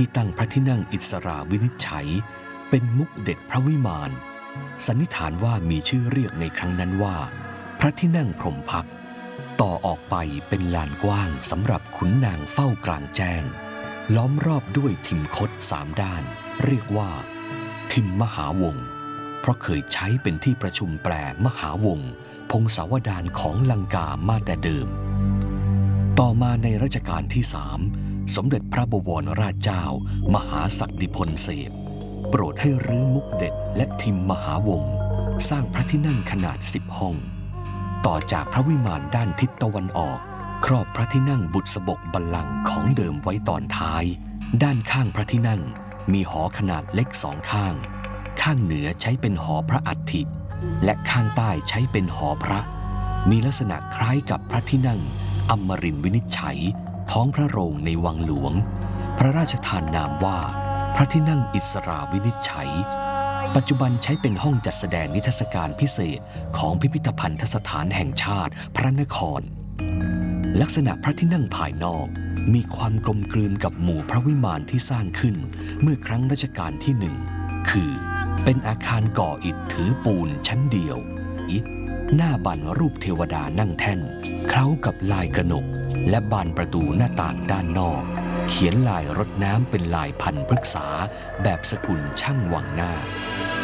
ที่ตั้งพระที่นั่งอิสราวินิจฉัยเป็นมุกเด็ดพระวิมานสันนิษฐานว่ามีชื่อเรียกในครั้งนั้นว่าพระที่นั่งพรหมพักตร์ต่อออกไปเป็นลานกว้างสำหรับขุนนางเฝ้ากลางแจ้งล้อมรอบด้วยทิมคด3 ด้านเรียกว่าทิมมหาวงศ์เพราะเคยใช้เป็นที่ประชุมแปรมหาวงศ์พงศาวดารของลังกามาแต่เดิมต่อมาในรัชกาลที่3สมเด็จพระบวรราชเจ้ามหาศักดิพลเสพโปรดให้รื้อมุกเด็ดและทิมมหาวงศ์สร้างพระที่นั่งขนาด10 ห้องต่อจากพระวิมานด้านทิศตะวันออกครอบพระที่นั่งบุษบกบัลลังก์ของเดิมไว้ตอนท้ายด้านข้างพระที่นั่งมีหอขนาดเล็ก2 ข้างข้างเหนือใช้เป็นหอพระอัฐิและข้างใต้ใช้เป็นหอพระมีลักษณะคล้ายกับพระที่นั่งอมรินทร์วินิจฉัยท้องพระโรงในวังหลวงพระราชทานนามว่าพระที่นั่งอิสราวินิจฉัยปัจจุบันใช้เป็นห้องจัดแสดงนิทรรศการพิเศษของพิพิธภัณฑสถานแห่งชาติพระนครลักษณะพระที่นั่งภายนอกมีความกลมกลืนกับหมู่พระวิมานที่สร้างขึ้นเมื่อครั้งรัชกาลที่1คือเป็นอาคารก่ออิฐถือปูนชั้นเดียวหน้าบันรูปเทวดานั่งแท่นเคล้ากับลายกระหนกและบานประตูหน้าต่างด้านนอกเขียนลายรดน้ำเป็นลายพันพฤกษาแบบสกุลช่างวังหน้า